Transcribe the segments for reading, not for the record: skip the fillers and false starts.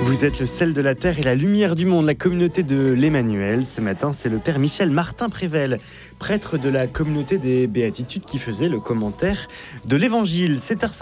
Vous êtes le sel de la terre et la lumière du monde, la communauté de l'Emmanuel. Ce matin, c'est le père Michel Martin-Prével, prêtre de la communauté des Béatitudes, qui faisait le commentaire de l'Évangile.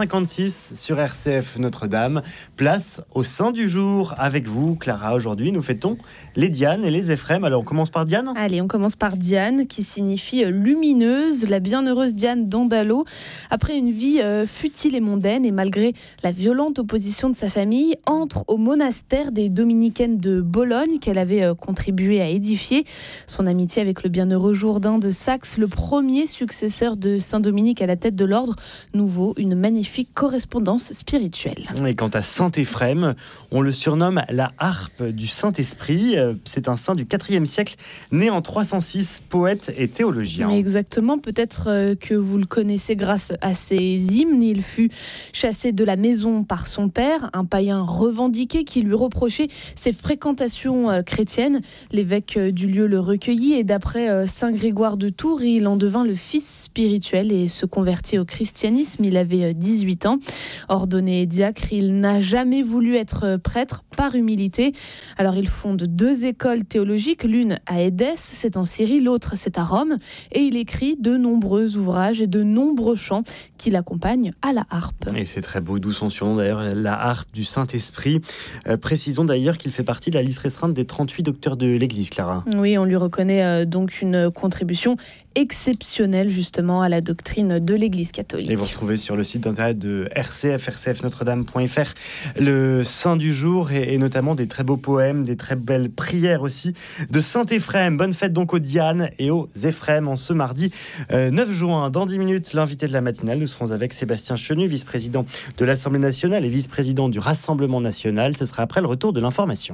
7h56 sur RCF Notre-Dame. Place au Saint du jour avec vous, Clara. Aujourd'hui, nous fêtons les Dianes et les Éphrem. Alors, on commence par Diane ? Allez, on commence par Diane, qui signifie lumineuse, la bienheureuse Diane d'Andalo. Après une vie futile et mondaine, et malgré la violente opposition de sa famille, entre au monastère des Dominicaines de Bologne qu'elle avait contribué à édifier. Son amitié avec le bienheureux Jourdain de Saxe, le premier successeur de Saint-Dominique à la tête de l'ordre, nous vaut une magnifique correspondance spirituelle. Et quant à Saint Éphrem, on le surnomme la harpe du Saint-Esprit. C'est un saint du IVe siècle, né en 306, poète et théologien. Exactement, peut-être que vous le connaissez grâce à ses hymnes. Il fut chassé de la maison par son père, un païen revendiqué qui lui reprochait ses fréquentations chrétiennes. L'évêque du lieu le recueillit et d'après saint Grégoire de Tours, il en devint le fils spirituel et se convertit au christianisme. Il avait 18 ans. Ordonné diacre, il n'a jamais voulu être prêtre par humilité. Alors il fonde 2 écoles théologiques, l'une à Édesse, c'est en Syrie, l'autre c'est à Rome, et il écrit de nombreux ouvrages et de nombreux chants qui l'accompagnent à la harpe. Et c'est très beau, d'où son surnom d'ailleurs, la harpe du Saint-Esprit. Précisons d'ailleurs qu'il fait partie de la liste restreinte des 38 docteurs de l'Église, Clara. Oui, on lui reconnaît donc une contribution exceptionnelle justement à la doctrine de l'Église catholique. Et vous retrouvez sur le site internet de RCF, rcfnotredame.fr, le saint du jour et notamment des très beaux poèmes, des très belles prières aussi de Saint Éphrem. Bonne fête donc aux Dianes et aux Éphrem en ce mardi 9 juin. Dans 10 minutes, l'invité de la matinale, nous serons avec Sébastien Chenu, vice-président de l'Assemblée nationale et vice-président du Rassemblement national. Ce sera après le retour de l'information.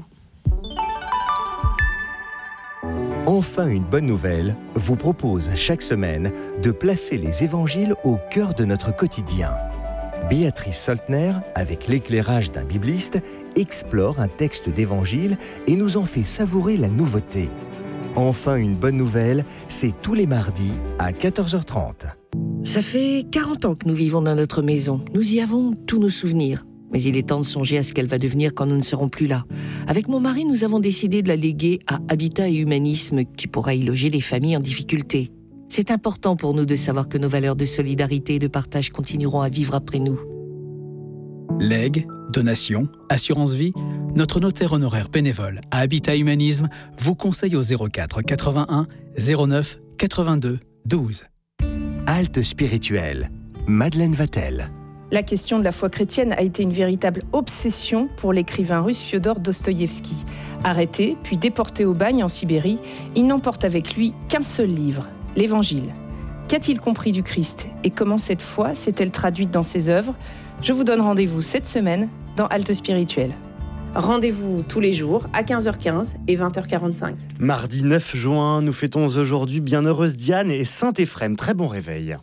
Enfin une bonne nouvelle vous propose chaque semaine de placer les évangiles au cœur de notre quotidien. Béatrice Soltner, avec l'éclairage d'un bibliste, explore un texte d'évangile et nous en fait savourer la nouveauté. Enfin une bonne nouvelle, c'est tous les mardis à 14h30. Ça fait 40 ans que nous vivons dans notre maison. Nous y avons tous nos souvenirs. Mais il est temps de songer à ce qu'elle va devenir quand nous ne serons plus là. Avec mon mari, nous avons décidé de la léguer à Habitat et Humanisme, qui pourra y loger les familles en difficulté. C'est important pour nous de savoir que nos valeurs de solidarité et de partage continueront à vivre après nous. Legs, donations, assurance vie, notre notaire honoraire bénévole à Habitat Humanisme vous conseille au 04 81 09 82 12. Halte spirituelle, Madeleine Vatel. La question de la foi chrétienne a été une véritable obsession pour l'écrivain russe Fiodor Dostoïevski. Arrêté, puis déporté au bagne en Sibérie, il n'emporte avec lui qu'un seul livre, l'Évangile. Qu'a-t-il compris du Christ et comment cette foi s'est-elle traduite dans ses œuvres ? Je vous donne rendez-vous cette semaine dans Halte spirituelle. Rendez-vous tous les jours à 15h15 et 20h45. Mardi 9 juin, nous fêtons aujourd'hui Bienheureuse Diane et Saint Éphrem. Très bon réveil.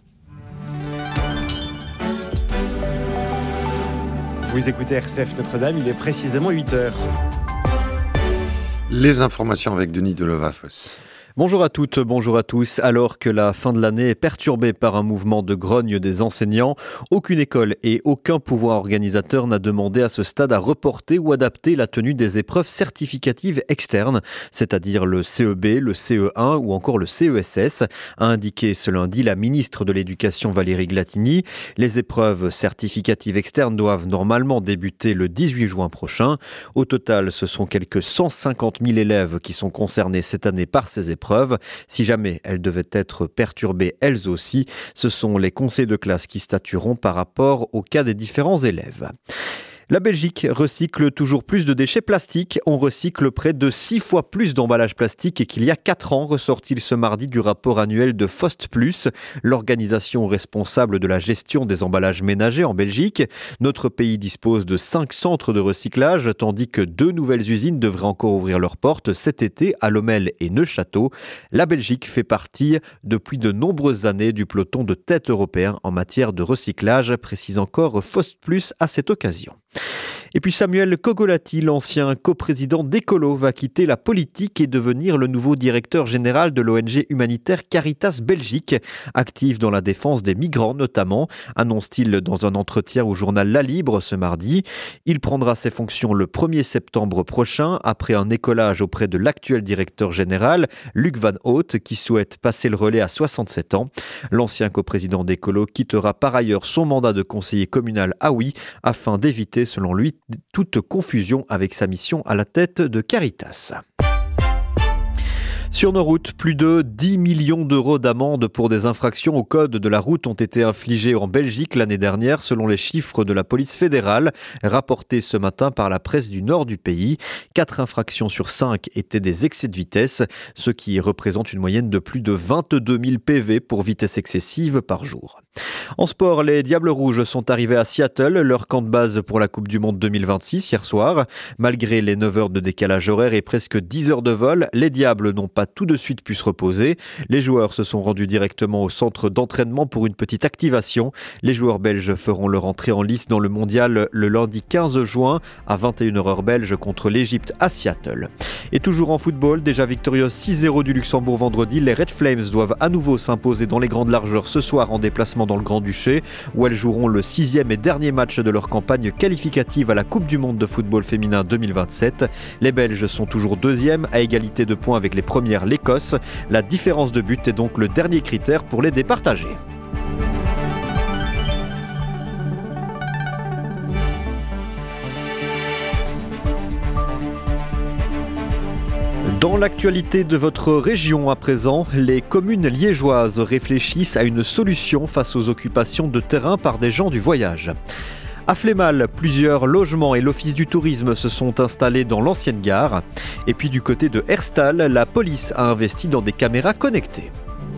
Vous écoutez RCF Notre-Dame, il est précisément 8h. Les informations avec Denis Delovafos. Bonjour à toutes, bonjour à tous. Alors que la fin de l'année est perturbée par un mouvement de grogne des enseignants, aucune école et aucun pouvoir organisateur n'a demandé à ce stade à reporter ou adapter la tenue des épreuves certificatives externes, c'est-à-dire le CEB, le CE1 ou encore le CESS, a indiqué ce lundi la ministre de l'Éducation Valérie Glatini. Les épreuves certificatives externes doivent normalement débuter le 18 juin prochain. Au total, ce sont quelques 150 000 élèves qui sont concernés cette année par ces épreuves. Si jamais elles devaient être perturbées elles aussi, ce sont les conseils de classe qui statueront par rapport au cas des différents élèves. La Belgique recycle toujours plus de déchets plastiques. On recycle près de 6 fois plus d'emballages plastiques qu'il y a 4 ans, ressort-il ce mardi du rapport annuel de Fost Plus, l'organisation responsable de la gestion des emballages ménagers en Belgique. Notre pays dispose de 5 centres de recyclage, tandis que 2 nouvelles usines devraient encore ouvrir leurs portes cet été à Lommel et Neuchâteau. La Belgique fait partie depuis de nombreuses années du peloton de tête européen en matière de recyclage, précise encore Fost Plus à cette occasion. Et puis Samuel Cogolati, l'ancien coprésident d'Ecolo, va quitter la politique et devenir le nouveau directeur général de l'ONG humanitaire Caritas Belgique, active dans la défense des migrants notamment, annonce-t-il dans un entretien au journal La Libre ce mardi. Il prendra ses fonctions le 1er septembre prochain, après un écolage auprès de l'actuel directeur général, Luc Van Haute, qui souhaite passer le relais à 67 ans. L'ancien coprésident d'Ecolo quittera par ailleurs son mandat de conseiller communal à Oui, afin d'éviter, selon lui, toute confusion avec sa mission à la tête de Caritas. Sur nos routes, plus de 10 millions d'euros d'amende pour des infractions au code de la route ont été infligés en Belgique l'année dernière, selon les chiffres de la police fédérale, rapportés ce matin par la presse du nord du pays. 4 infractions sur 5 étaient des excès de vitesse, ce qui représente une moyenne de plus de 22 000 PV pour vitesse excessive par jour. En sport, les Diables Rouges sont arrivés à Seattle, leur camp de base pour la Coupe du Monde 2026 hier soir. Malgré les 9 heures de décalage horaire et presque 10 heures de vol, les Diables n'ont pas tout de suite pu se reposer. Les joueurs se sont rendus directement au centre d'entraînement pour une petite activation. Les joueurs belges feront leur entrée en lice dans le mondial le lundi 15 juin à 21h heure belge contre l'Égypte à Seattle. Et toujours en football, déjà victorieux 6-0 du Luxembourg vendredi, les Red Flames doivent à nouveau s'imposer dans les grandes largeurs ce soir en déplacement dans le Grand-Duché, où elles joueront le 6e et dernier match de leur campagne qualificative à la Coupe du Monde de football féminin 2027. Les Belges sont toujours 2e à égalité de points avec les premières, l'Écosse. La différence de but est donc le dernier critère pour les départager. Dans l'actualité de votre région à présent, les communes liégeoises réfléchissent à une solution face aux occupations de terrain par des gens du voyage. À Flémal, plusieurs logements et l'office du tourisme se sont installés dans l'ancienne gare. Et puis du côté de Herstal, la police a investi dans des caméras connectées.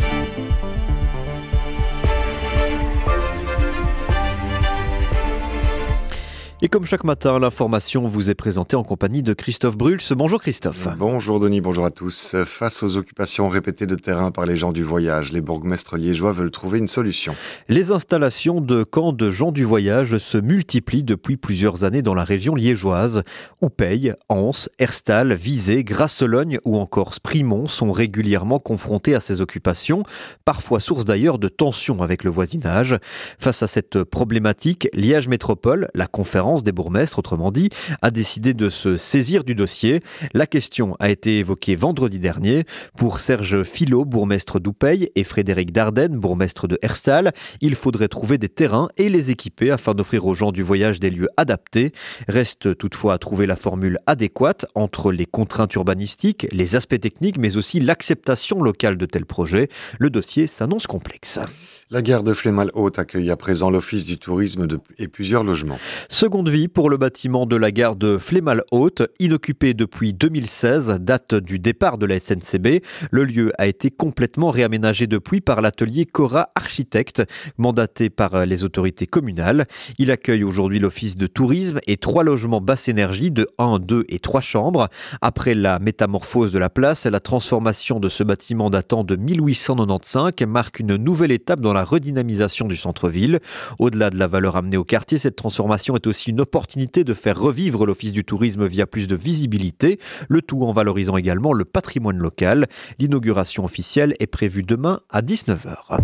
Et comme chaque matin, l'information vous est présentée en compagnie de Christophe Bruls. Bonjour Christophe. Bonjour Denis, bonjour à tous. Face aux occupations répétées de terrain par les gens du voyage, les bourgmestres liégeois veulent trouver une solution. Les installations de camps de gens du voyage se multiplient depuis plusieurs années dans la région liégeoise. Oupeil, Anse, Herstal, Visé, Grasse-Sologne ou encore Sprimont sont régulièrement confrontés à ces occupations, parfois source d'ailleurs de tensions avec le voisinage. Face à cette problématique, Liège Métropole, la conférence des bourgmestres, autrement dit, a décidé de se saisir du dossier. La question a été évoquée vendredi dernier. Pour Serge Filot, bourgmestre d'Oupeil, et Frédéric Dardenne, bourgmestre de Herstal, il faudrait trouver des terrains et les équiper afin d'offrir aux gens du voyage des lieux adaptés. Reste toutefois à trouver la formule adéquate entre les contraintes urbanistiques, les aspects techniques, mais aussi l'acceptation locale de tels projets. Le dossier s'annonce complexe. La gare de Flémal-Haute accueille à présent l'office du tourisme et plusieurs logements. Seconde vie pour le bâtiment de la gare de Flémal-Haute, inoccupé depuis 2016, date du départ de la SNCB. Le lieu a été complètement réaménagé depuis par l'atelier Cora Architecte, mandaté par les autorités communales. Il accueille aujourd'hui l'office de tourisme et 3 logements basse énergie de 1, 2 et 3 chambres. Après la métamorphose de la place, la transformation de ce bâtiment datant de 1895 marque une nouvelle étape dans la redynamisation du centre-ville. Au-delà de la valeur amenée au quartier, cette transformation est aussi une opportunité de faire revivre l'office du tourisme via plus de visibilité, le tout en valorisant également le patrimoine local. L'inauguration officielle est prévue demain à 19h.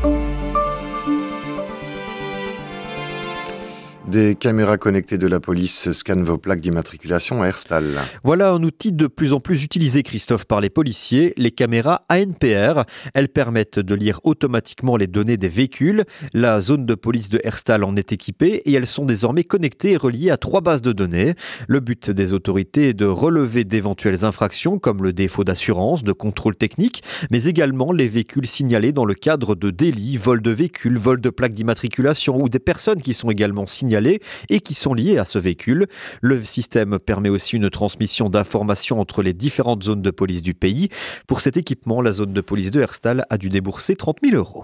Des caméras connectées de la police scannent vos plaques d'immatriculation à Herstal. Voilà un outil de plus en plus utilisé, Christophe, par les policiers, les caméras ANPR. Elles permettent de lire automatiquement les données des véhicules. La zone de police de Herstal en est équipée et elles sont désormais connectées et reliées à 3 bases de données. Le but des autorités est de relever d'éventuelles infractions comme le défaut d'assurance, de contrôle technique, mais également les véhicules signalés dans le cadre de délits, vol de véhicules, vol de plaques d'immatriculation ou des personnes qui sont également signalées et qui sont liées à ce véhicule. Le système permet aussi une transmission d'informations entre les différentes zones de police du pays. Pour cet équipement, la zone de police de Herstal a dû débourser 30 000 €.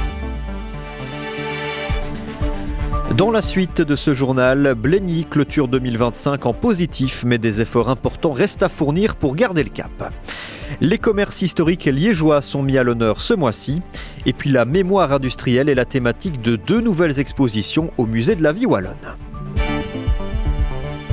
Dans la suite de ce journal, Blény clôture 2025 en positif, mais des efforts importants restent à fournir pour garder le cap. Les commerces historiques liégeois sont mis à l'honneur ce mois-ci. Et puis la mémoire industrielle est la thématique de 2 nouvelles expositions au musée de la vie wallonne.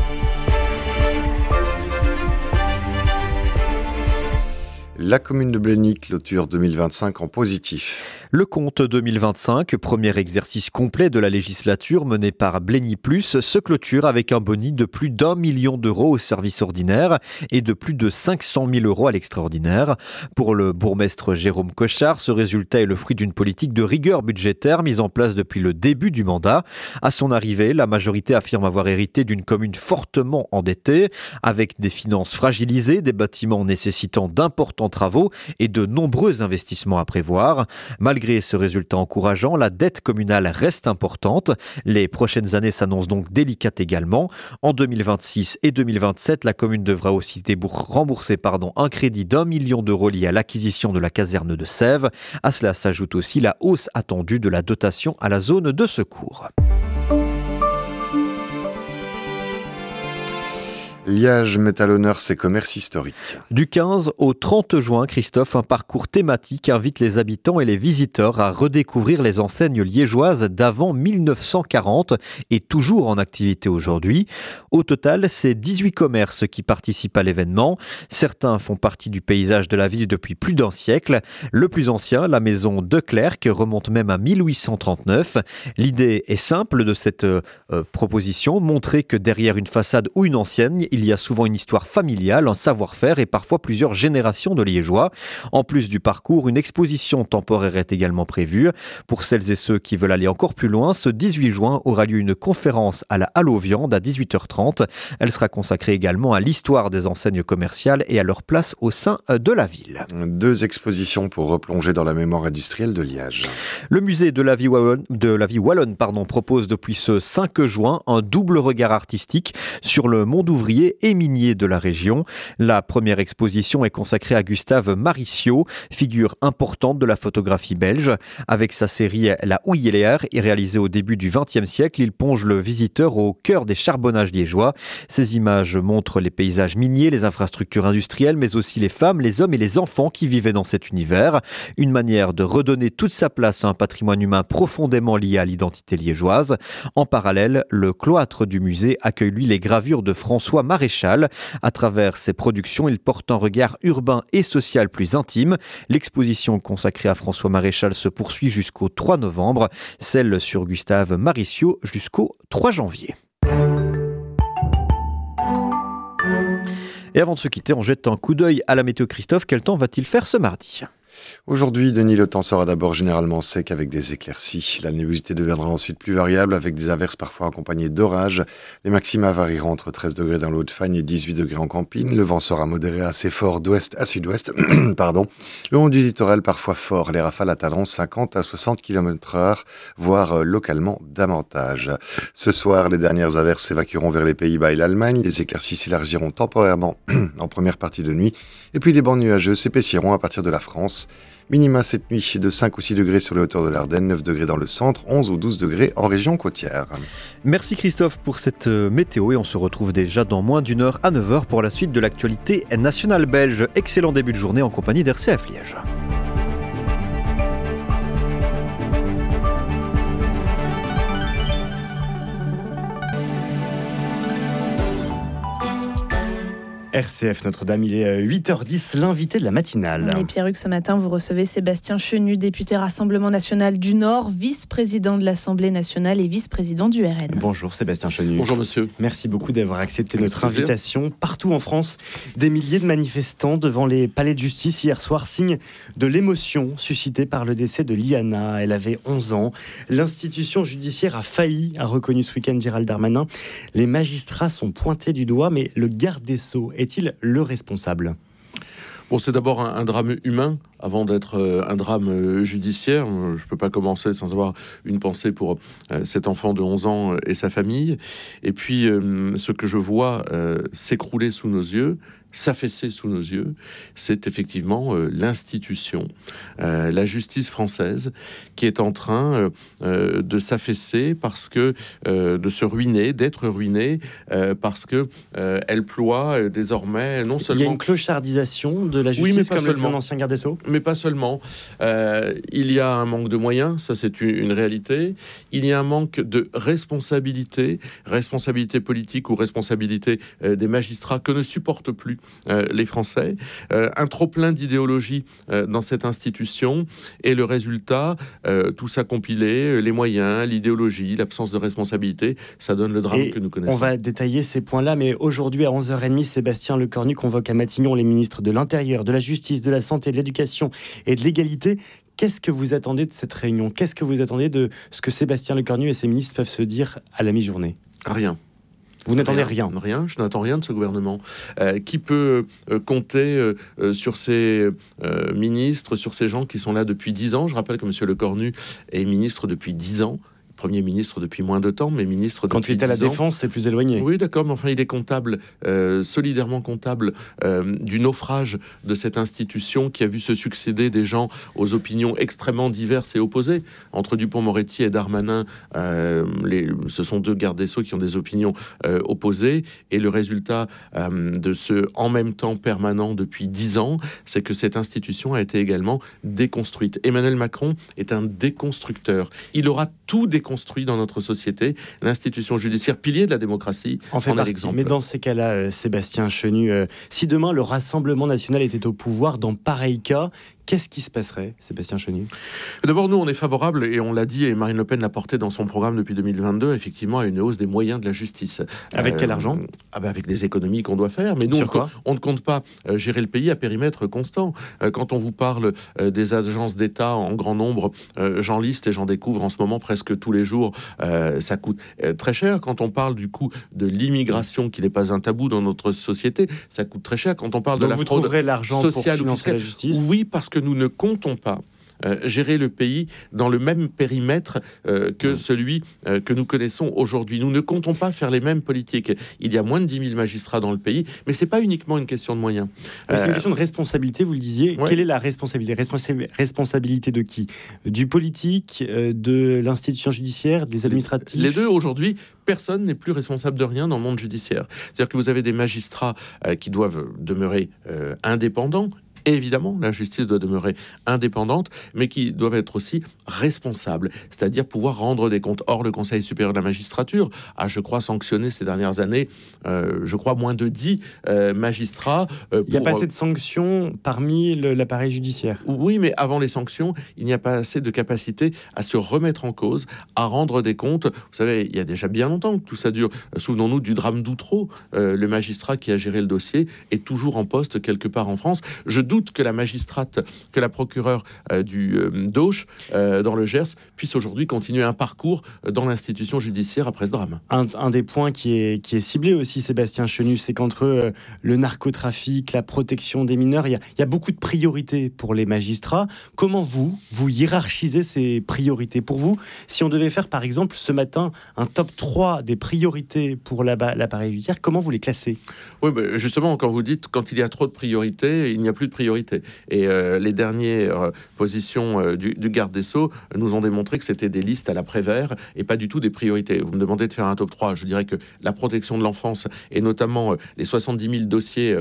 La commune de Blény clôture 2025 en positif. Le compte 2025, premier exercice complet de la législature menée par Blény Plus, se clôture avec un boni de plus d'1 million d'euros au service ordinaire et de plus de 500 000 euros à l'extraordinaire. Pour le bourgmestre Jérôme Cochard, ce résultat est le fruit d'une politique de rigueur budgétaire mise en place depuis le début du mandat. À son arrivée, la majorité affirme avoir hérité d'une commune fortement endettée, avec des finances fragilisées, des bâtiments nécessitant d'importants travaux et de nombreux investissements à prévoir. Malgré ce résultat encourageant, la dette communale reste importante. Les prochaines années s'annoncent donc délicates également. En 2026 et 2027, la commune devra aussi rembourser un crédit d'1 million d'euros lié à l'acquisition de la caserne de Sèvres. À cela s'ajoute aussi la hausse attendue de la dotation à la zone de secours. Liège met à l'honneur ses commerces historiques. Du 15 au 30 juin, Christophe, un parcours thématique invite les habitants et les visiteurs à redécouvrir les enseignes liégeoises d'avant 1940 et toujours en activité aujourd'hui. Au total, c'est 18 commerces qui participent à l'événement. Certains font partie du paysage de la ville depuis plus d'un siècle. Le plus ancien, la maison de Clercq, remonte même à 1839. L'idée est simple de cette proposition, montrer que derrière une façade ou une enseigne, il y a souvent une histoire familiale, un savoir-faire et parfois plusieurs générations de Liégeois. En plus du parcours, une exposition temporaire est également prévue. Pour celles et ceux qui veulent aller encore plus loin, ce 18 juin aura lieu une conférence à la Halle aux Viandes à 18h30. Elle sera consacrée également à l'histoire des enseignes commerciales et à leur place au sein de la ville. 2 expositions pour replonger dans la mémoire industrielle de Liège. Le musée de la vie wallonne propose depuis ce 5 juin un double regard artistique sur le monde ouvrier et minier de la région. La première exposition est consacrée à Gustave Marissiot, figure importante de la photographie belge. Avec sa série La Houillère, réalisée au début du XXe siècle, il plonge le visiteur au cœur des charbonnages liégeois. Ces images montrent les paysages miniers, les infrastructures industrielles, mais aussi les femmes, les hommes et les enfants qui vivaient dans cet univers. Une manière de redonner toute sa place à un patrimoine humain profondément lié à l'identité liégeoise. En parallèle, le cloître du musée accueille lui les gravures de François Maréchal. À travers ses productions, il porte un regard urbain et social plus intime. L'exposition consacrée à François Maréchal se poursuit jusqu'au 3 novembre, celle sur Gustave Marissiot jusqu'au 3 janvier. Et avant de se quitter, on jette un coup d'œil à la météo. Christophe, quel temps va-t-il faire ce mardi ? Aujourd'hui, Denis, le temps sera d'abord généralement sec avec des éclaircies. La nébulosité deviendra ensuite plus variable avec des averses parfois accompagnées d'orages. Les maxima varieront entre 13 degrés dans l'Haute-Fagne et 18 degrés en Campine. Le vent sera modéré assez fort d'ouest à sud-ouest. Le long du littoral parfois fort. Les rafales atteindront 50 à 60 km/h, voire localement davantage. Ce soir, les dernières averses s'évacueront vers les Pays-Bas et l'Allemagne. Les éclaircies s'élargiront temporairement en première partie de nuit. Et puis les bancs nuageux s'épaissiront à partir de la France. Minima cette nuit de 5 ou 6 degrés sur les hauteurs de l'Ardenne, 9 degrés dans le centre, 11 ou 12 degrés en région côtière. Merci Christophe pour cette météo et on se retrouve déjà dans moins d'une heure à 9h pour la suite de l'actualité nationale belge. Excellent début de journée en compagnie d'RCF Liège. RCF Notre-Dame, il est 8h10, l'invité de la matinale. Et Pierre-Hugues, ce matin, vous recevez Sébastien Chenu, député Rassemblement National du Nord, vice-président de l'Assemblée nationale et vice-président du RN. Bonjour Sébastien Chenu. Bonjour monsieur. Merci beaucoup d'avoir accepté notre invitation. Partout en France, des milliers de manifestants devant les palais de justice hier soir, signe de l'émotion suscitée par le décès de Liana. Elle avait 11 ans. L'institution judiciaire a failli, a reconnu ce week-end Gérald Darmanin. Les magistrats sont pointés du doigt, mais le garde des Sceaux est-il le responsable ? Bon, c'est d'abord un drame humain avant d'être un drame judiciaire. Je ne peux pas commencer sans avoir une pensée pour cet enfant de 11 ans et sa famille. Et puis, ce que je vois s'écrouler sous nos yeux, s'affaisser sous nos yeux, c'est effectivement l'institution, la justice française, qui est en train de s'affaisser parce que de se ruiner, d'être ruinée, parce que elle ploie désormais non seulement. Il y a une clochardisation de la justice, oui, mais comme le dit un ancien garde des Sceaux. mais pas seulement. Il y a un manque de moyens, ça c'est une réalité. Il y a un manque de responsabilité politique ou responsabilité des magistrats que ne supportent plus les Français. Un trop-plein d'idéologie dans cette institution, et le résultat, tout ça compilé, les moyens, l'idéologie, l'absence de responsabilité, ça donne le drame que nous connaissons. On va détailler ces points-là, mais aujourd'hui à 11h30, Sébastien Lecornu convoque à Matignon les ministres de l'Intérieur, de la Justice, de la Santé, de l'Éducation et de l'Égalité. Qu'est-ce que vous attendez de cette réunion ? Qu'est-ce que vous attendez de ce que Sébastien Lecornu et ses ministres peuvent se dire à la mi-journée ? Rien. Vous n'attendez rien ? Rien, je n'attends rien de ce gouvernement. Qui peut compter sur ces ministres, sur ces gens qui sont là depuis 10 ans ? Je rappelle que M. Lecornu est ministre depuis 10 ans. Premier ministre depuis moins de temps, mais ministre depuis 10 ans. Quand il est à la Défense, c'est plus éloigné. Oui, d'accord, mais enfin, il est comptable, solidairement comptable du naufrage de cette institution qui a vu se succéder des gens aux opinions extrêmement diverses et opposées. Entre Dupond-Moretti et Darmanin, ce sont deux gardes des Sceaux qui ont des opinions opposées. Et le résultat de ce en même temps permanent depuis 10 ans, c'est que cette institution a été également déconstruite. Emmanuel Macron est un déconstructeur. Il aura tout déconstruit dans notre société. L'institution judiciaire, pilier de la démocratie, en fait partie. Mais dans ces cas-là, Sébastien Chenu, si demain le Rassemblement national était au pouvoir, dans pareil cas, qu'est-ce qui se passerait, Sébastien Chenu ? D'abord, nous, on est favorable, et on l'a dit, et Marine Le Pen l'a porté dans son programme depuis 2022, effectivement, à une hausse des moyens de la justice. Avec quel argent ? Avec des économies qu'on doit faire. Mais nous, on ne compte pas gérer le pays à périmètre constant. Quand on vous parle des agences d'État en grand nombre, j'en liste et j'en découvre en ce moment presque tous les jours, ça coûte très cher. Quand on parle du coût de l'immigration, qui n'est pas un tabou dans notre société, ça coûte très cher. Quand on parle de la fraude sociale ou fiscale, la justice. Oui, parce que nous ne comptons pas gérer le pays dans le même périmètre que celui que nous connaissons aujourd'hui. Nous ne comptons pas faire les mêmes politiques. Il y a moins de 10 000 magistrats dans le pays, mais ce n'est pas uniquement une question de moyens. C'est une question de responsabilité, vous le disiez. Ouais. Quelle est la responsabilité ? Responsabilité de qui ? Du politique, de l'institution judiciaire, des administratifs ? Les deux, aujourd'hui, personne n'est plus responsable de rien dans le monde judiciaire. C'est-à-dire que vous avez des magistrats qui doivent demeurer indépendants. Évidemment, la justice doit demeurer indépendante, mais qui doivent être aussi responsables, c'est-à-dire pouvoir rendre des comptes. Or, le Conseil supérieur de la magistrature a, je crois, sanctionné ces dernières années, moins de 10 magistrats. Il n'y a pas assez de sanctions parmi l'appareil judiciaire. Oui, mais avant les sanctions, il n'y a pas assez de capacité à se remettre en cause, à rendre des comptes. Vous savez, il y a déjà bien longtemps que tout ça dure. Souvenons-nous du drame d'Outreau. Le magistrat qui a géré le dossier est toujours en poste quelque part en France. Je doute que la magistrate, que la procureure du d'Auch, dans le Gers, puisse aujourd'hui continuer un parcours dans l'institution judiciaire après ce drame. Un des points qui est ciblé aussi, Sébastien Chenu, c'est qu'entre le narcotrafic, la protection des mineurs, il y a beaucoup de priorités pour les magistrats. Comment vous hiérarchisez ces priorités ? Pour vous, si on devait faire par exemple ce matin un top 3 des priorités pour l'appareil judiciaire, comment vous les classez ? Oui, justement, quand vous dites quand il y a trop de priorités, il n'y a plus de priorités. Et les dernières positions du garde des Sceaux nous ont démontré que c'était des listes à la Prévert et pas du tout des priorités. Vous me demandez de faire un top 3. Je dirais que la protection de l'enfance et notamment les 70 000 dossiers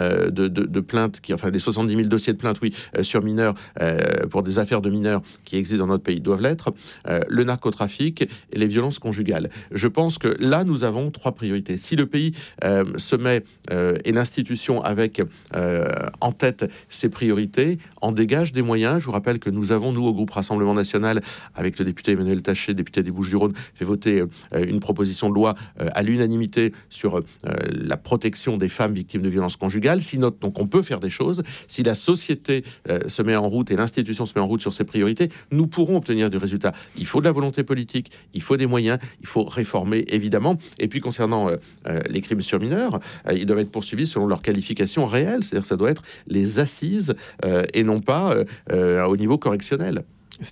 de plaintes, les 70 000 dossiers de plaintes, sur mineurs, pour des affaires de mineurs qui existent dans notre pays, doivent l'être. Le narcotrafic et les violences conjugales. Je pense que là, nous avons 3 priorités. Si le pays se met, et l'institution avec en tête ses priorités, en dégage des moyens. Je vous rappelle que nous avons, nous, au groupe Rassemblement National, avec le député Emmanuel Taché, député des Bouches-du-Rhône, fait voter une proposition de loi à l'unanimité sur la protection des femmes victimes de violences conjugales. Donc on peut faire des choses. Si la société se met en route et l'institution se met en route sur ses priorités, nous pourrons obtenir du résultat. Il faut de la volonté politique, il faut des moyens, il faut réformer, évidemment. Et puis, concernant les crimes sur mineurs, ils doivent être poursuivis selon leur qualification réelle. C'est-à-dire que ça doit être les assises et non pas au niveau correctionnel. C'est-à-dire ?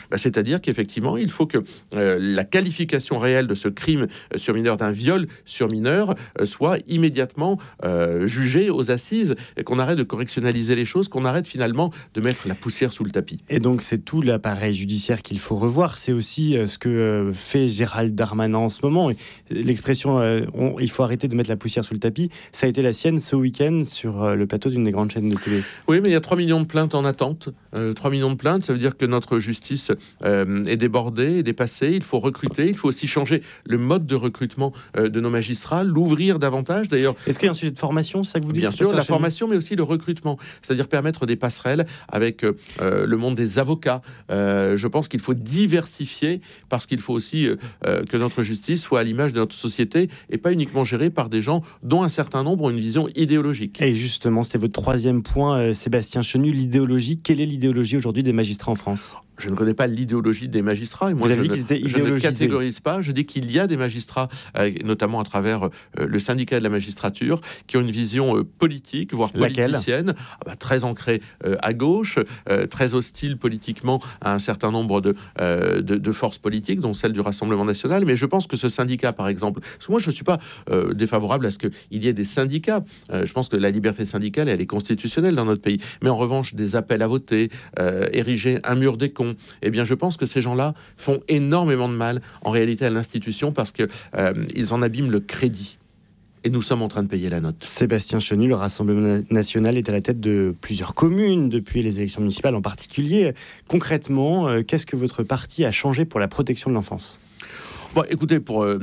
C'est-à-dire qu'effectivement, il faut que la qualification réelle de ce crime sur mineur, d'un viol sur mineur, soit immédiatement jugée aux assises, et qu'on arrête de correctionnaliser les choses, qu'on arrête finalement de mettre la poussière sous le tapis. Et donc c'est tout l'appareil judiciaire qu'il faut revoir. C'est aussi ce que fait Gérald Darmanin en ce moment. L'expression il faut arrêter de mettre la poussière sous le tapis, ça a été la sienne ce week-end sur le plateau d'une des grandes chaînes de télé. Oui, mais il y a 3 millions de plaintes en attente. 3 millions de plaintes, ça veut dire que notre justice est débordée, est dépassée. Il faut recruter, il faut aussi changer le mode de recrutement de nos magistrats, l'ouvrir davantage. D'ailleurs, est-ce qu'il y a un sujet de formation, c'est ça que vous dites? Bien sûr, la formation, mais aussi le recrutement. C'est-à-dire permettre des passerelles avec le monde des avocats. Je pense qu'il faut diversifier, parce qu'il faut aussi que notre justice soit à l'image de notre société et pas uniquement gérée par des gens dont un certain nombre ont une vision idéologique. Et justement, c'était votre 3e point, Sébastien Chenu, l'idéologie. Quelle est l'idéologie aujourd'hui des magistrats en France? Je ne connais pas l'idéologie des magistrats. Et moi, vous avez dit qu'ils étaient idéologisés. Je ne catégorise pas. Je dis qu'il y a des magistrats, notamment à travers le syndicat de la magistrature, qui ont une vision politique, voire politicienne, très ancrée à gauche, très hostile politiquement à un certain nombre de forces politiques, dont celle du Rassemblement national. Mais je pense que ce syndicat, par exemple, parce que moi, je ne suis pas défavorable à ce qu'il y ait des syndicats. Je pense que la liberté syndicale, elle est constitutionnelle dans notre pays. Mais en revanche, des appels à voter, ériger un mur des cons, eh bien, je pense que ces gens-là font énormément de mal, en réalité, à l'institution, parce qu'ils en abîment le crédit. Et nous sommes en train de payer la note. Sébastien Chenu, le Rassemblement national est à la tête de plusieurs communes depuis les élections municipales en particulier. Concrètement, qu'est-ce que votre parti a changé pour la protection de l'enfance ? Bon, écoutez,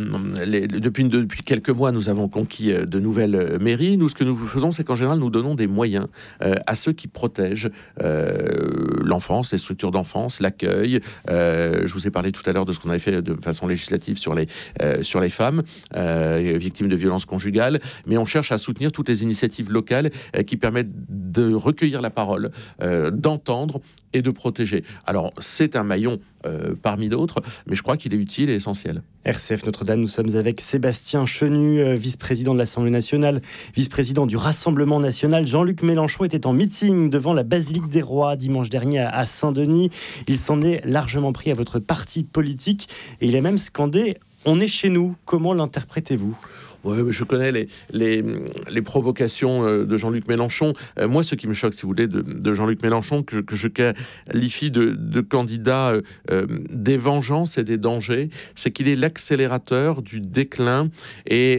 depuis quelques mois, nous avons conquis de nouvelles mairies. Nous, ce que nous faisons, c'est qu'en général, nous donnons des moyens à ceux qui protègent l'enfance, les structures d'enfance, l'accueil. Je vous ai parlé tout à l'heure de ce qu'on avait fait de façon législative sur les femmes victimes de violences conjugales. Mais on cherche à soutenir toutes les initiatives locales qui permettent de recueillir la parole, d'entendre et de protéger. Alors, c'est un maillon parmi d'autres, mais je crois qu'il est utile et essentiel. RCF Notre-Dame, nous sommes avec Sébastien Chenu, vice-président de l'Assemblée nationale, vice-président du Rassemblement national. Jean-Luc Mélenchon était en meeting devant la Basilique des Rois dimanche dernier à Saint-Denis. Il s'en est largement pris à votre parti politique et il a même scandé « On est chez nous ». Comment l'interprétez-vous ? Ouais, je connais les provocations de Jean-Luc Mélenchon. Moi, ce qui me choque, si vous voulez, de Jean-Luc Mélenchon, que je qualifie de candidat des vengeances et des dangers, c'est qu'il est l'accélérateur du déclin et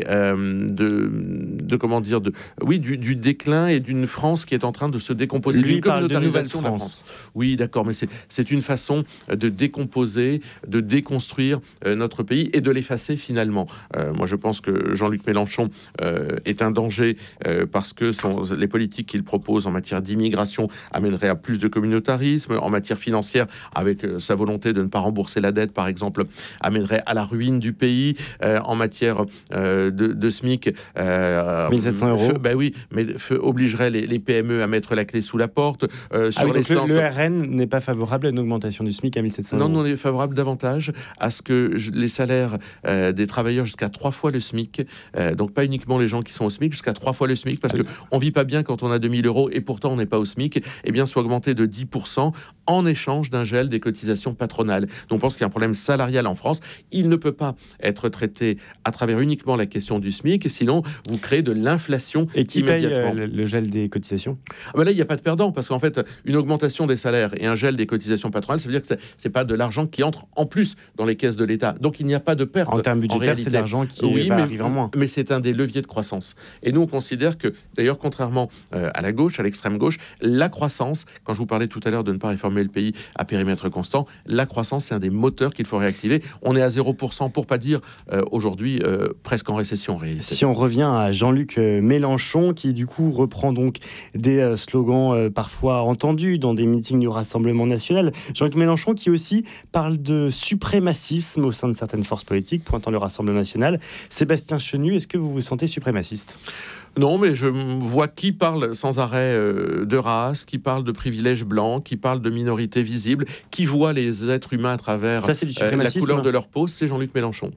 du déclin et d'une France qui est en train de se décomposer. Lui parle de nouvelle France. Oui, d'accord, mais c'est une façon de décomposer, de déconstruire notre pays et de l'effacer finalement. Moi, je pense que Jean-Luc Mélenchon est un danger parce que les politiques qu'il propose en matière d'immigration amèneraient à plus de communautarisme, en matière financière, avec sa volonté de ne pas rembourser la dette, par exemple, amènerait à la ruine du pays, en matière de SMIC. 1700 euros. Mais obligerait les PME à mettre la clé sous la porte. Sur l'essence. Le RN n'est pas favorable à une augmentation du SMIC à 1700 euros. Non, on est favorable davantage à ce que les salaires des travailleurs jusqu'à 3 fois le SMIC, donc pas uniquement les gens qui sont au SMIC, jusqu'à 3 fois le SMIC, parce qu'on ne vit pas bien quand on a 2000 euros et pourtant on n'est pas au SMIC, eh bien soit augmenté de 10% en échange d'un gel des cotisations patronales. Donc on pense qu'il y a un problème salarial en France. Il ne peut pas être traité à travers uniquement la question du SMIC, sinon vous créez de l'inflation. Et qui paye le gel des cotisations ? Là, il n'y a pas de perdant, parce qu'en fait, une augmentation des salaires et un gel des cotisations patronales, ça veut dire que c'est pas de l'argent qui entre en plus dans les caisses de l'État. Donc il n'y a pas de perte. En termes budgétaires, c'est de l'argent qui va arriver en moins. Mais c'est un des leviers de croissance. Et nous, on considère que, d'ailleurs, contrairement à la gauche, à l'extrême gauche, la croissance, quand je vous parlais tout à l'heure de ne pas réformer le pays à périmètre constant, la croissance, c'est un des moteurs qu'il faut réactiver. On est à 0%, pour pas dire aujourd'hui presque en récession en réalité. Si on revient à Jean-Luc Mélenchon, qui du coup reprend donc des slogans parfois entendus dans des meetings du Rassemblement national. Jean-Luc Mélenchon qui aussi parle de suprémacisme au sein de certaines forces politiques, pointant le Rassemblement national. Sébastien Chenu, est-ce que vous vous sentez suprémaciste ? Non, mais je vois qui parle sans arrêt de race, qui parle de privilèges blancs, qui parle de minorités visibles, qui voit les êtres humains à travers la couleur de leur peau. C'est Jean-Luc Mélenchon.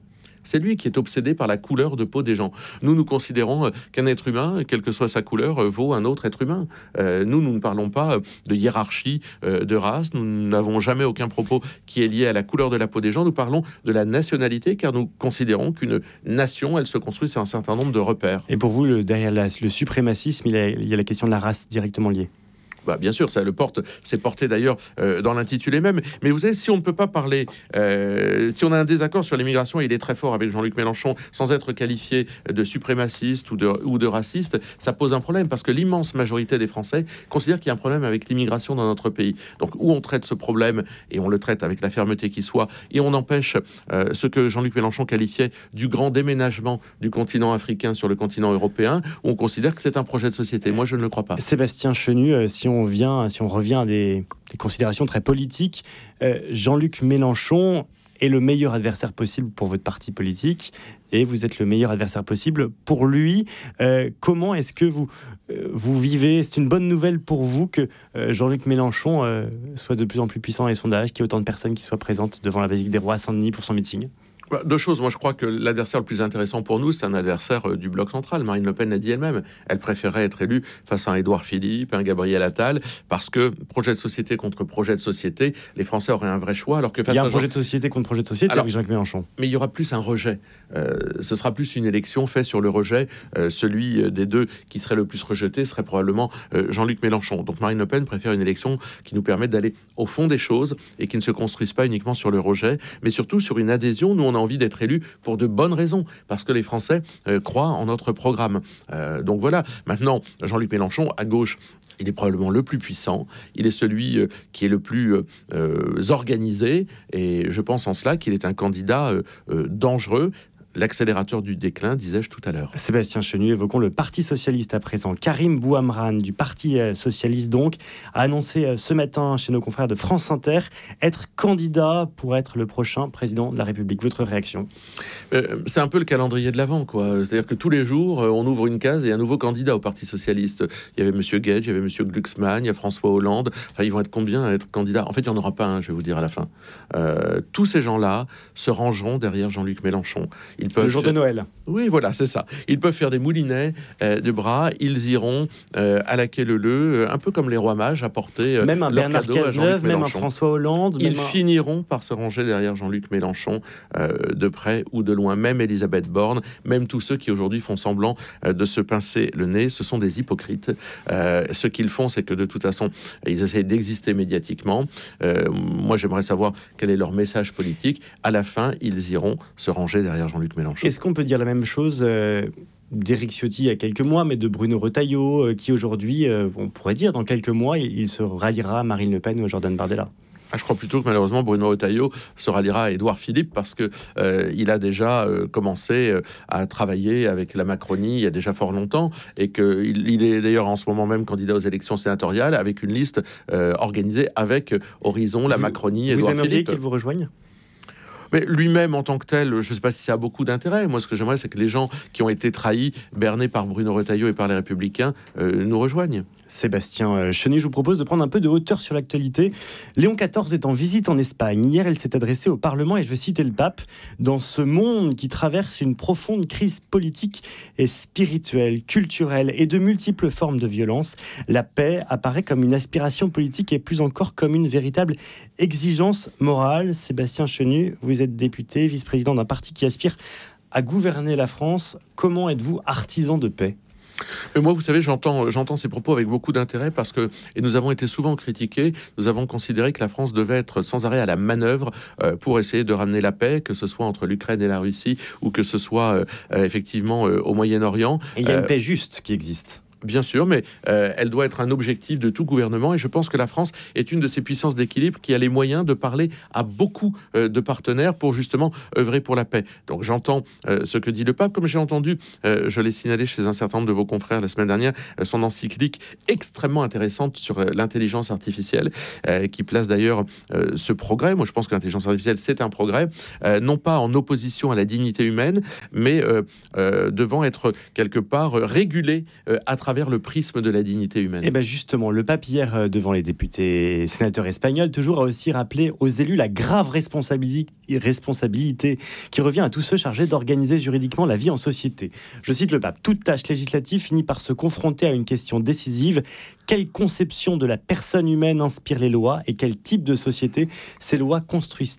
C'est lui qui est obsédé par la couleur de peau des gens. Nous considérons qu'un être humain, quelle que soit sa couleur, vaut un autre être humain. Nous ne parlons pas de hiérarchie de race. Nous n'avons jamais aucun propos qui est lié à la couleur de la peau des gens. Nous parlons de la nationalité, car nous considérons qu'une nation, elle se construit sur un certain nombre de repères. Et pour vous, derrière le suprémacisme, il y a la question de la race directement liée. Bien sûr, c'est porté d'ailleurs dans l'intitulé même. Mais vous savez, si on ne peut pas parler, si on a un désaccord sur l'immigration, il est très fort avec Jean-Luc Mélenchon, sans être qualifié de suprémaciste ou de raciste, ça pose un problème, parce que l'immense majorité des Français considèrent qu'il y a un problème avec l'immigration dans notre pays. Donc, où on traite ce problème, et on le traite avec la fermeté qui soit, et on empêche ce que Jean-Luc Mélenchon qualifiait du grand déménagement du continent africain sur le continent européen, où on considère que c'est un projet de société. Moi, je ne le crois pas. Sébastien Chenu, si on revient à des considérations très politiques, Jean-Luc Mélenchon est le meilleur adversaire possible pour votre parti politique, et vous êtes le meilleur adversaire possible pour lui. Comment est-ce que vous vivez? C'est une bonne nouvelle pour vous que Jean-Luc Mélenchon soit de plus en plus puissant dans les sondages, qu'il y ait autant de personnes qui soient présentes devant la Basilique des Rois à Saint-Denis pour son meeting? Deux choses. Moi, je crois que l'adversaire le plus intéressant pour nous, c'est un adversaire du bloc central. Marine Le Pen l'a dit elle-même. Elle préférait être élue face à un Édouard Philippe, un Gabriel Attal, parce que projet de société contre projet de société, les Français auraient un vrai choix. Alors que face il y a un projet de société contre projet de société avec Jean-Luc Mélenchon. Mais il y aura plus un rejet. Ce sera plus une élection faite sur le rejet. Celui des deux qui serait le plus rejeté serait probablement Jean-Luc Mélenchon. Donc Marine Le Pen préfère une élection qui nous permette d'aller au fond des choses et qui ne se construise pas uniquement sur le rejet, mais surtout sur une adhésion. Nous, on a envie d'être élus pour de bonnes raisons, parce que les Français croient en notre programme. Donc voilà. Maintenant, Jean-Luc Mélenchon, à gauche, il est probablement le plus puissant. Il est celui qui est le plus organisé. Et je pense en cela qu'il est un candidat dangereux. L'accélérateur du déclin, disais-je tout à l'heure. Sébastien Chenu, évoquons le Parti Socialiste à présent. Karim Bouhamran, du Parti Socialiste donc, a annoncé ce matin chez nos confrères de France Inter être candidat pour être le prochain président de la République. Votre réaction? C'est un peu le calendrier de l'Avent, quoi. C'est-à-dire que tous les jours, on ouvre une case et un nouveau candidat au Parti Socialiste. Il y avait M. Gage, il y avait M. Glucksmann, il y a François Hollande. Enfin, ils vont être combien à être candidats? En fait, il n'y en aura pas un, je vais vous dire à la fin. Tous ces gens-là se rangeront derrière Jean-Luc Mélenchon. Le jour de Noël. Oui, voilà, c'est ça. Ils peuvent faire des moulinets de bras. Ils iront à la quai Leleu, un peu comme les rois mages, apporter même un Bernard Cazeneuve, même un François Hollande. Ils finiront par se ranger derrière Jean-Luc Mélenchon, de près ou de loin. Même Elisabeth Borne, même tous ceux qui aujourd'hui font semblant de se pincer le nez, ce sont des hypocrites. Ce qu'ils font, c'est que de toute façon, ils essaient d'exister médiatiquement. Moi, j'aimerais savoir quel est leur message politique. À la fin, ils iront se ranger derrière Jean-Luc Mélenchon. Est-ce qu'on peut dire la même chose d'Éric Ciotti il y a quelques mois, mais de Bruno Retailleau, qui aujourd'hui, on pourrait dire, dans quelques mois, il se ralliera à Marine Le Pen ou à Jordan Bardella? Je crois plutôt que malheureusement Bruno Retailleau se ralliera à Édouard Philippe, parce que il a déjà commencé à travailler avec la Macronie il y a déjà fort longtemps, et qu'il est d'ailleurs en ce moment même candidat aux élections sénatoriales avec une liste organisée avec Horizon, la Macronie, Édouard Philippe. Vous aimeriez qu'il vous rejoigne? Mais lui-même, en tant que tel, je ne sais pas si ça a beaucoup d'intérêt. Moi, ce que j'aimerais, c'est que les gens qui ont été trahis, bernés par Bruno Retailleau et par les Républicains, nous rejoignent. Sébastien Chenu, je vous propose de prendre un peu de hauteur sur l'actualité. Léon XIV est en visite en Espagne. Hier, il s'est adressé au Parlement et je vais citer le pape. Dans ce monde qui traverse une profonde crise politique et spirituelle, culturelle et de multiples formes de violence, la paix apparaît comme une aspiration politique et plus encore comme une véritable exigence morale. Sébastien Chenu, vous êtes député, vice-président d'un parti qui aspire à gouverner la France. Comment êtes-vous artisan de paix ? Mais moi, vous savez, j'entends ces propos avec beaucoup d'intérêt, parce que, et nous avons été souvent critiqués, nous avons considéré que la France devait être sans arrêt à la manœuvre pour essayer de ramener la paix, que ce soit entre l'Ukraine et la Russie, ou que ce soit effectivement au Moyen-Orient. Et il y a une paix juste qui existe. Bien sûr, mais elle doit être un objectif de tout gouvernement, et je pense que la France est une de ces puissances d'équilibre qui a les moyens de parler à beaucoup de partenaires pour justement œuvrer pour la paix. Donc j'entends ce que dit le pape, comme j'ai entendu, je l'ai signalé chez un certain nombre de vos confrères la semaine dernière, son encyclique extrêmement intéressante sur l'intelligence artificielle, qui place d'ailleurs ce progrès. Moi, je pense que l'intelligence artificielle, c'est un progrès, non pas en opposition à la dignité humaine, mais devant être quelque part régulé à travers travers le prisme de la dignité humaine. Et bien justement, le pape hier devant les députés et sénateurs espagnols toujours a aussi rappelé aux élus la grave responsabilité qui revient à tous ceux chargés d'organiser juridiquement la vie en société. Je cite le pape: toute tâche législative finit par se confronter à une question décisive. Quelle conception de la personne humaine inspire les lois et quel type de société ces lois construisent-elles ?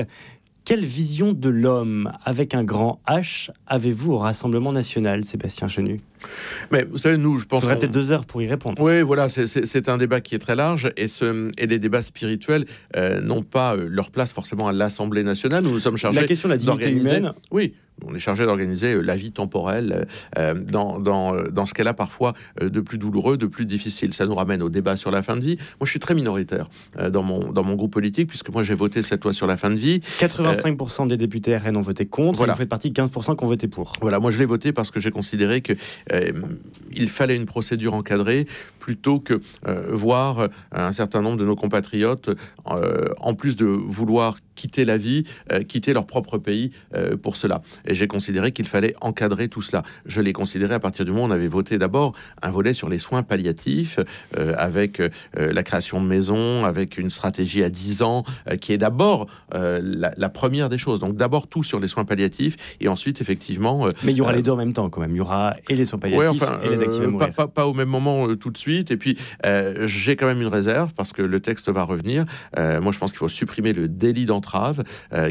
Quelle vision de l'homme, avec un grand H, avez-vous au Rassemblement national, Sébastien Chenu ? Mais vous savez, nous, je pense... Il faudrait peut-être 2 heures pour y répondre. Oui, voilà, c'est un débat qui est très large et les débats spirituels n'ont pas leur place forcément à l'Assemblée nationale. Nous sommes chargés la question de la dignité humaine. Oui, on est chargé d'organiser la vie temporelle dans ce qu'elle a parfois de plus douloureux, de plus difficile. Ça nous ramène au débat sur la fin de vie. Moi, je suis très minoritaire dans mon groupe politique, puisque moi, j'ai voté cette loi sur la fin de vie. 85% des députés RN ont voté contre, voilà. Vous faites partie de 15% qui ont voté pour. Voilà, moi, je l'ai voté parce que j'ai considéré que il fallait une procédure encadrée plutôt que voir un certain nombre de nos compatriotes, en plus de vouloir quitter la vie, quitter leur propre pays pour cela. Et j'ai considéré qu'il fallait encadrer tout cela. Je l'ai considéré à partir du moment où on avait voté d'abord un volet sur les soins palliatifs, avec la création de maisons, avec une stratégie à 10 ans, qui est d'abord la première des choses. Donc d'abord tout sur les soins palliatifs, et ensuite effectivement... Mais il y aura les deux en même temps quand même. Il y aura et les soins palliatifs et l'aide active à mourir. Pas au même moment tout de suite. Et puis j'ai quand même une réserve, parce que le texte va revenir. Moi je pense qu'il faut supprimer le délit d'entrave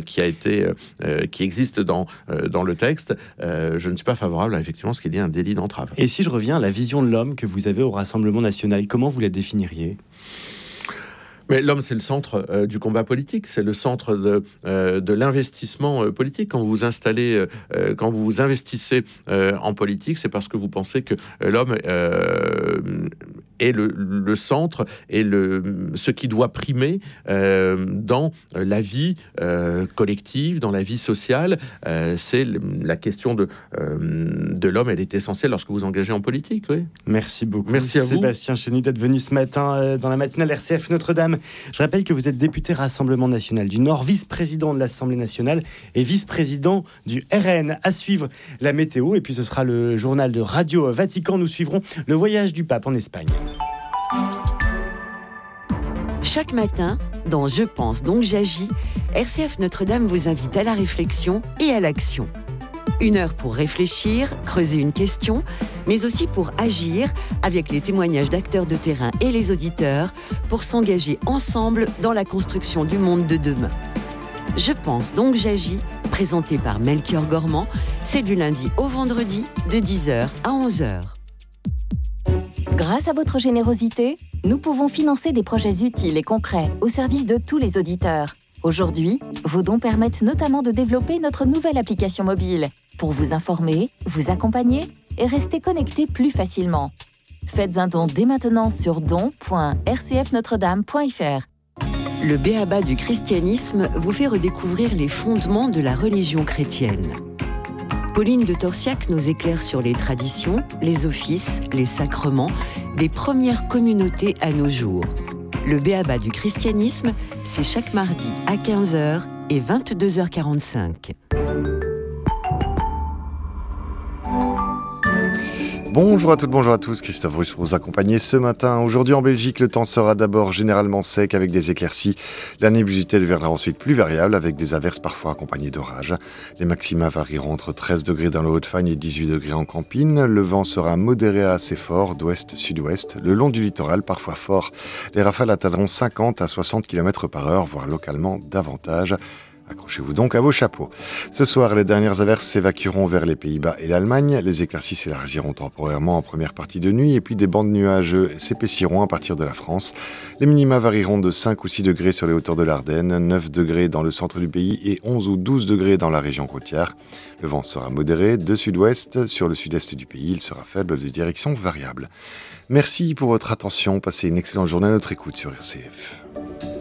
qui existe dans le texte. Je ne suis pas favorable à effectivement ce qu'il y ait un délit d'entrave. Et si je reviens à la vision de l'homme que vous avez au Rassemblement national, comment vous la définiriez ? Mais l'homme, c'est le centre du combat politique, c'est le centre de l'investissement politique. Quand vous vous investissez en politique, c'est parce que vous pensez que l'homme est le centre et ce qui doit primer dans la vie collective, dans la vie sociale. C'est la question de l'homme, elle est essentielle lorsque vous engagez en politique. Oui. Merci beaucoup. Merci à vous. Sébastien Chenu d'être venu ce matin dans la matinale RCF Notre-Dame. Je rappelle que vous êtes député Rassemblement national du Nord, vice-président de l'Assemblée nationale et vice-président du RN. À suivre la météo, et puis ce sera le journal de Radio Vatican. Nous suivrons le voyage du pape en Espagne. Chaque matin, dans Je pense donc j'agis, RCF Notre-Dame vous invite à la réflexion et à l'action. 1 heure pour réfléchir, creuser une question, mais aussi pour agir avec les témoignages d'acteurs de terrain et les auditeurs pour s'engager ensemble dans la construction du monde de demain. Je pense donc j'agis, présenté par Melchior Gormand, c'est du lundi au vendredi de 10h à 11h. Grâce à votre générosité, nous pouvons financer des projets utiles et concrets au service de tous les auditeurs. Aujourd'hui, vos dons permettent notamment de développer notre nouvelle application mobile pour vous informer, vous accompagner et rester connecté plus facilement. Faites un don dès maintenant sur don.rcfnotredame.fr. Le b.a.-ba du christianisme vous fait redécouvrir les fondements de la religion chrétienne. Pauline de Torsiac nous éclaire sur les traditions, les offices, les sacrements des premières communautés à nos jours. Le b.a.-ba du christianisme, c'est chaque mardi à 15h et 22h45. Bonjour à toutes, bonjour à tous, Christophe Russe pour vous accompagner ce matin. Aujourd'hui en Belgique, le temps sera d'abord généralement sec avec des éclaircies. La nébulosité deviendra ensuite plus variable avec des averses parfois accompagnées d'orages. Les maxima varieront entre 13 degrés dans le Haut-de-Fagne et 18 degrés en Campine. Le vent sera modéré à assez fort d'ouest-sud-ouest, le long du littoral parfois fort. Les rafales atteindront 50 à 60 km/h, voire localement davantage. Accrochez-vous donc à vos chapeaux. Ce soir, les dernières averses s'évacueront vers les Pays-Bas et l'Allemagne. Les éclaircies s'élargiront temporairement en première partie de nuit et puis des bandes nuageuses s'épaissiront à partir de la France. Les minima varieront de 5 ou 6 degrés sur les hauteurs de l'Ardenne, 9 degrés dans le centre du pays et 11 ou 12 degrés dans la région côtière. Le vent sera modéré de sud-ouest. Sur le sud-est du pays, il sera faible de direction variable. Merci pour votre attention. Passez une excellente journée à notre écoute sur RCF.